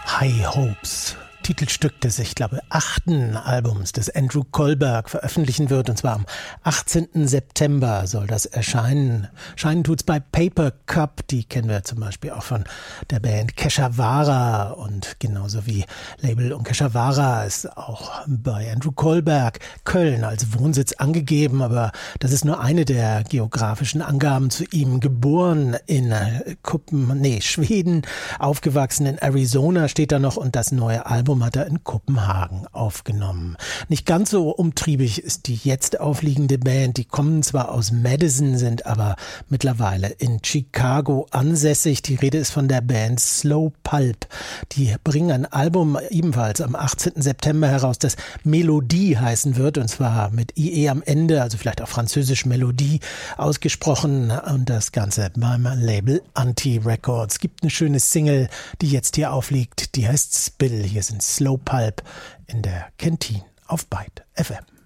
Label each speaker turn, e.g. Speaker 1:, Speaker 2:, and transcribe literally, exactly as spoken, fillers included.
Speaker 1: High Hopes, Titelstück des, ich glaube, achten Albums des Andrew Kohlberg veröffentlichen wird. Und zwar am achtzehnten September soll das erscheinen. Scheinen tut's bei Paper Cup, die kennen wir zum Beispiel auch von der Band Keshavara. Und genauso wie Label und Keshavara ist auch bei Andrew Kohlberg Köln als Wohnsitz angegeben. Aber das ist nur eine der geografischen Angaben zu ihm. Geboren in Kuppen, nee, Schweden, aufgewachsen in Arizona steht da noch, und das neue Album hat er in Kopenhagen aufgenommen. Nicht ganz so umtriebig ist die jetzt aufliegende Band. Die kommen zwar aus Madison, sind aber mittlerweile in Chicago ansässig. Die Rede ist von der Band Slow Pulp. Die bringen ein Album ebenfalls am achtzehnten September heraus, das Melodie heißen wird, und zwar mit I E am Ende, also vielleicht auch französisch Melodie ausgesprochen, und das Ganze beim Label Anti Records. Gibt eine schöne Single, die jetzt hier aufliegt, die heißt Spill. Hier sind Slow Pulp in der Kantine auf Byte F M.